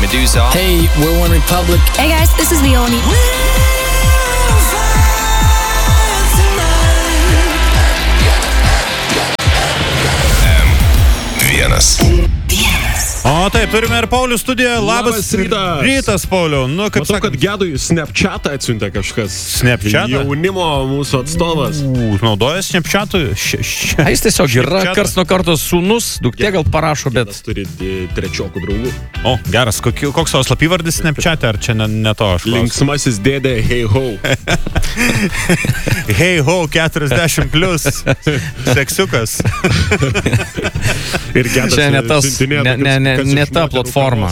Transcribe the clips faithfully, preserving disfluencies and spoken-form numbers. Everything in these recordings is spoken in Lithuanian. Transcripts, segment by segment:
Medusa. Hey, we're One Republic. Hey guys, this is Leone. Vienas. O taip, turime ir Paulių studijoje. Labas, Labas rytas. Rytas, Pauliau. Nu, kaip Matau, sakant, kad Gedui Snapchatą atsiuntė kažkas. Snapchatą? Jaunimo mūsų atstovas. naudoja Snapchat'u. Š- š- A jis tiesiog yra Snapchatą. karts nuo karto sūnus, duktė gal parašo, bet Jis turi di- trečiokų draugų. O, geras. Kokiu- Koks tavo slapyvardis Snapchat'e, ar čia ne, ne to aš klausiu? Linksmasis dėdė Hey Ho. Hey ho, keturiasdešimt plus. Seksiukas. Ir Gedas čia ne, tas, siuntinėjo ne, ne, ne, tokius, kas ne iš ta moterų platforma.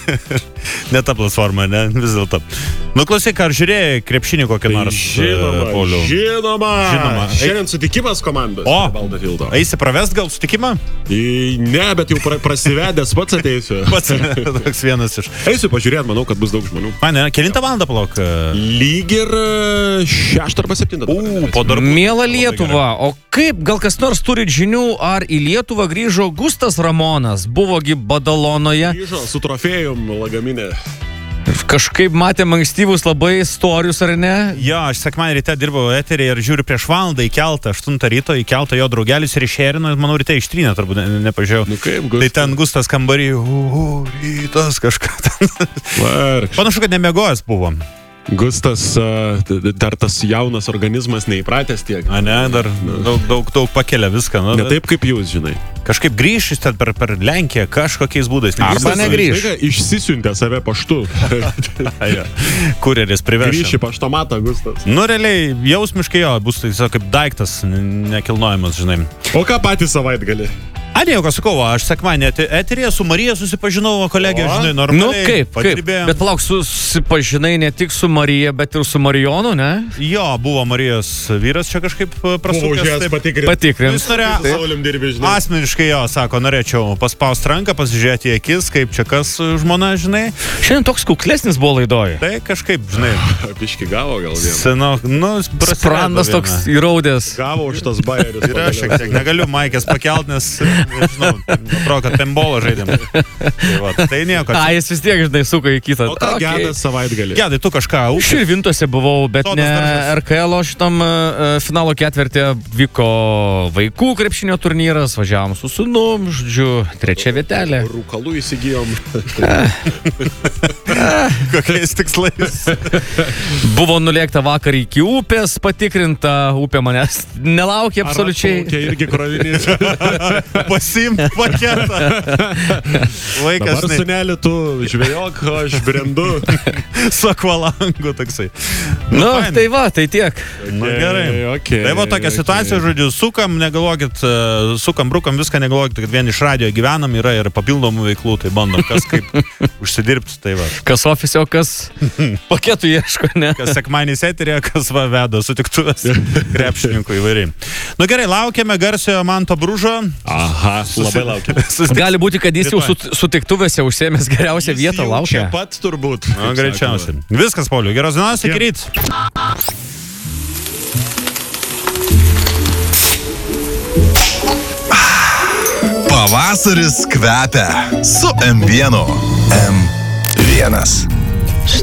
Ne ta platforma, ne, vis dėlto. Nu, klausyk, ar žiūrėjai krepšinį kokį nors? Žinoma, e, Pauliau? žinoma. Žinoma. Šiandien sutikimas komandos. O, Baldatildo. eisi pravest gal sutikimą? Ne, bet jau pra, prasivedęs pats ateisiu. Pats toks vienas iš. Eisiu pažiūrėti, manau, kad bus daug žmonių. Mane, kelintą valandą palauk? Lyg ir e, šeštą arba septintą. U, po darbų. Miela Lietuva, o kaip, gal kas nors turit žinių, ar į Lietuvą grįžo Gustas Ramonas? Buvogi Badalonoje. Grįžo su trofėjum lagaminė. Kažkaip matėm ankstyvus labai storius, ar ne? Jo, aš sekmadienį ryte dirbau eterį ir žiūriu prieš valandą į keltą, aštuntą ryto į keltą jo draugelis ir išėrino, manau, ryte ištrynė, turbūt ne, nepažiūrėjau. Nu kaip, Tai Gustas? ten Gustas kambarį, u, rytas kažką ten. Varg. Panašu, kad nemegojęs buvo. Gustas, a, d- dar tas jaunas organizmas neįpratęs tiek. A ne, dar daug, daug, daug pakelia viską. Nu, Ne taip kaip jūs, žinai. Kažkaip grįžys ten per, per Lenkiją kažkokiais būdais. Arba Gustas- negrįš. Staiga Išsisiuntė save paštu. Jo, kureris priveš. Grįši paštomatą, Gustas. Nu, realiai, jausmiškai jo, bus tai tiesiog kaip daiktas, n- nekilnojamas, žinai. O ką patį savaitgalį? A, ne, ką sakau, aš sekmadienį eterėje su Marija susipažinau, kolegė, O? žinai, Nu normaliai. kaip, kaip? padirbėjom. Bet palauk, susipažinai ne tik su Marija, bet ir su Marijonu, ne? Jo, buvo Marijos vyras čia kažkaip e, prasukęs. Užėjęs taip. patikrinti. Patikrint. Jis norėjo, Su Saulium dirbi, žinai. asmeniškai jo, sako, norėčiau paspausti ranką, pasižiūrėti į akis, kaip čia kas žmona, žinai. Šiandien toks kuklesnis buvo laidoje. Tai kažkaip, žinai, Piški gavo gal vieną. seno, nu, prasileido Sprandas vieną. toks įraudęs. Gavo už tas bairius. Ir aš šiek tiek negaliu Maikės pakelt, nes, nežinau, atrodo, kad pembolą žaidėm. Tai, va, tai nieko. A, jis vis tiek, žinai, suka į kitą. O ką Okay. Gedas savaitgalį? Gedai, tu kažką ūkį. Širvintose buvau, bet Sodas ne daržas. R K L šitam uh, finalo ketvirtė vyko vaikų krepšinio turnyras, važiavom su sūnum, žodžiu, trečia vietelė. Rūkalų įsigijom. Kokiais tikslais. Buvo nulėkta vakar iki upės, patikrinta, upė manęs nelaukė absoliučiai. Čia irgi krovinys. Pasiimt paketą. Vaikas Dabar, ne, sunelį, tu žvejok, o aš brendu. su akvalangu toksai. Nu, fainai. tai va, tai tiek. Nu, gerai. Okay, Tai va tokia situacija, žodžiu, sukam, negalvokit, e, sukam, brukam, viską negalvokit, kad vien iš radio gyvenam, yra ir papildomų veiklų, tai bandom kas kaip užsidirbti, tai va. Kas ofise, o kas paketų ieško, ne? Kas sekmanys eterė, kas va veda sutiktuvės krepšininkų įvairiai. Nu gerai, laukiame garsiojo Manto Bružo. Aha, labai laukiu. Gali būti, kad jis jau sut- sutiktuvėse užsėmęs geriausią vietą Čia laukia. pat turbūt. Na, greičiausiai. Viskas, Pauliau. Geros dienos, iki ryt. Pavasaris kvepia su M vienu. M vienas.